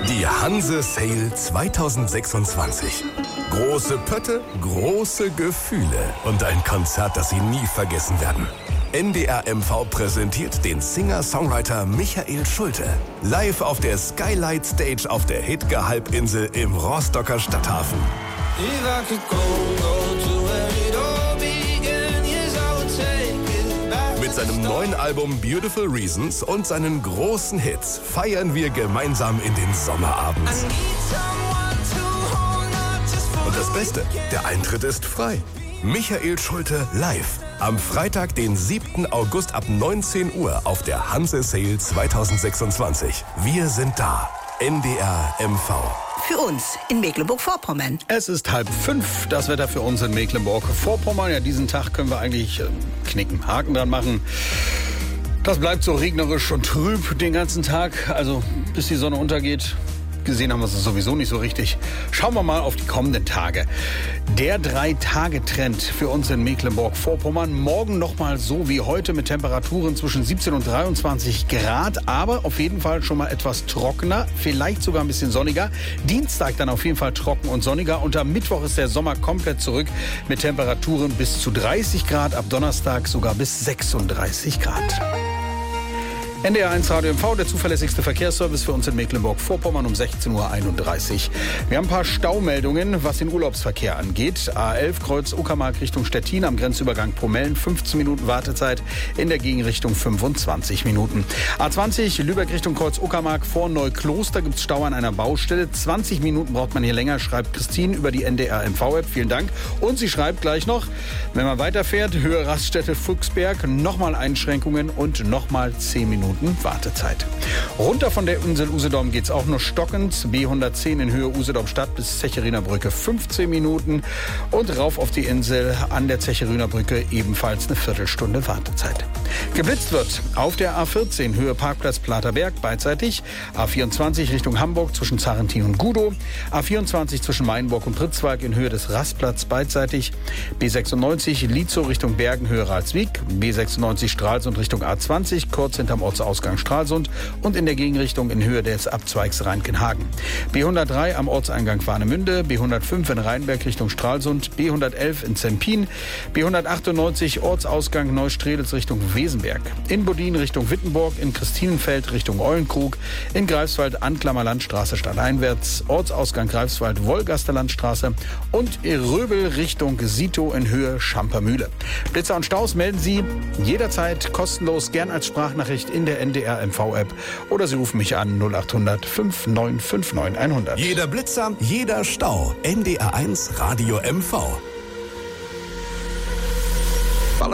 Die Hanse Sale 2026. Große Pötte, große Gefühle und ein Konzert, das Sie nie vergessen werden. NDR MV präsentiert den Singer-Songwriter Michael Schulte. Live auf der Skylight Stage auf der Hidge-Halbinsel im Rostocker Stadthafen. Mit seinem neuen Album Beautiful Reasons und seinen großen Hits feiern wir gemeinsam in den Sommerabend. Und das Beste, der Eintritt ist frei. Michael Schulte live. Am Freitag, den 7. August ab 19 Uhr auf der Hanse Sale 2026. Wir sind da. NDR MV. Für uns in Mecklenburg-Vorpommern. Es ist 4:30, das Wetter für uns in Mecklenburg-Vorpommern. Ja, diesen Tag können wir eigentlich knicken, Haken dran machen. Das bleibt so regnerisch und trüb den ganzen Tag, also bis die Sonne untergeht. Gesehen haben wir es sowieso nicht so richtig. Schauen wir mal auf die kommenden Tage. Der 3-Tage-Trend für uns in Mecklenburg-Vorpommern. Morgen nochmal so wie heute mit Temperaturen zwischen 17 und 23 Grad. Aber auf jeden Fall schon mal etwas trockener, vielleicht sogar ein bisschen sonniger. Dienstag dann auf jeden Fall trocken und sonniger. Und am Mittwoch ist der Sommer komplett zurück mit Temperaturen bis zu 30 Grad. Ab Donnerstag sogar bis 36 Grad. NDR 1 Radio MV, der zuverlässigste Verkehrsservice für uns in Mecklenburg-Vorpommern um 16:31 Uhr. Wir haben ein paar Staumeldungen, was den Urlaubsverkehr angeht. A11 Kreuz Uckermark Richtung Stettin am Grenzübergang Promellen, 15 Minuten Wartezeit, in der Gegenrichtung 25 Minuten. A20 Lübeck Richtung Kreuz Uckermark vor Neukloster gibt es Stau an einer Baustelle. 20 Minuten braucht man hier länger, schreibt Christine über die NDR MV-App. Vielen Dank. Und sie schreibt gleich noch, wenn man weiterfährt, Höhe Raststätte Fuchsberg, nochmal Einschränkungen und nochmal 10 Minuten Wartezeit. Runter von der Insel Usedom geht's auch nur stockend. B110 in Höhe Usedom Stadt bis Zecheriner Brücke 15 Minuten. Und rauf auf die Insel an der Zecheriner Brücke ebenfalls eine Viertelstunde Wartezeit. Geblitzt wird auf der A14 Höhe Parkplatz Platerberg beidseitig. A24 Richtung Hamburg zwischen Zarrentin und Gudow. A24 zwischen Mainburg und Pritzwalk in Höhe des Rastplatz beidseitig. B96 Lietzow Richtung Bergen Höhe Ralswiek. B96 Stralsund Richtung A20 kurz hinterm Ortsausgang Stralsund und in der Gegenrichtung in Höhe des Abzweigs Rheinkenhagen. B103 am Ortseingang Warnemünde, B105 in Rheinberg Richtung Stralsund, B111 in Zempin, B198 Ortsausgang Neustrelitz Richtung Wesenberg, in Bodin Richtung Wittenborg, in Christinenfeld Richtung Eulenkrug, in Greifswald Anklammer Landstraße stadteinwärts, Ortsausgang Greifswald Wolgaster Landstraße und Röbel Richtung Sito in Höhe Schampermühle. Blitzer und Staus melden Sie jederzeit kostenlos, gern als Sprachnachricht in der NDR MV-App oder Sie rufen mich an 0800 5959 100. Jeder Blitzer, jeder Stau. NDR 1 Radio MV.